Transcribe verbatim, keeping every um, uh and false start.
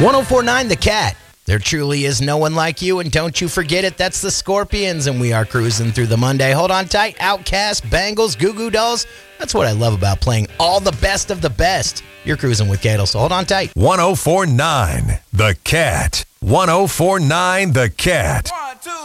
one oh four point nine The Cat. There truly is no one like you, and don't you forget it, that's the Scorpions, and we are cruising through the Monday. Hold on tight, Outkast, Bangles, Goo Goo Dolls. That's what I love about playing all the best of the best. You're cruising with Gator, so hold on tight. one oh four point nine The Cat. one oh four point nine The Cat.